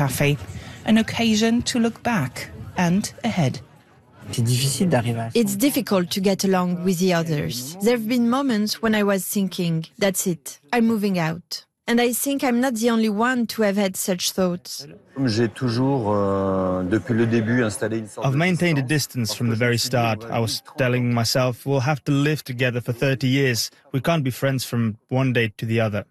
cafe, an occasion to look back and ahead. It's difficult to get along with the others. There have been moments when I was thinking, that's it, I'm moving out. And I think I'm not the only one to have had such thoughts. I've maintained a distance from the very start. I was telling myself, we'll have to live together for 30 years. We can't be friends from one day to the other.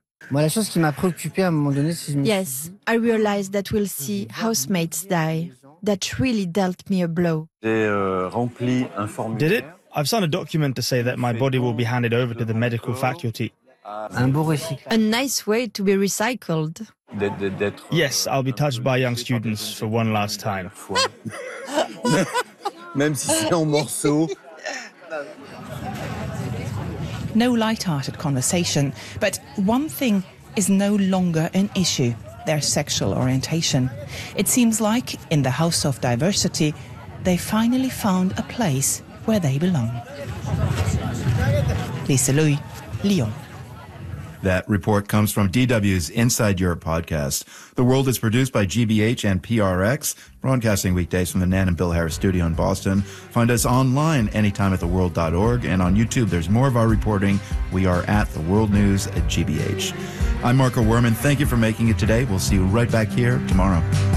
Yes, I realized that we'll see housemates die. That really dealt me a blow. Did it? I've signed a document to say that my body will be handed over to the medical faculty. A nice way to be recycled. Yes, I'll be touched by young students for one last time. Même si c'est en morceaux. No light-hearted conversation, but one thing is no longer an issue: their sexual orientation. It seems like, in the House of Diversity, they finally found a place where they belong. Lisa Louis, Lyon. That report comes from DW's Inside Europe podcast. The World is produced by GBH and PRX, broadcasting weekdays from the Nan and Bill Harris studio in Boston. Find us online anytime at theworld.org, and on YouTube there's more of our reporting. We are at The World News at GBH. I'm Marco Werman. Thank you for making it today. We'll see you right back here tomorrow.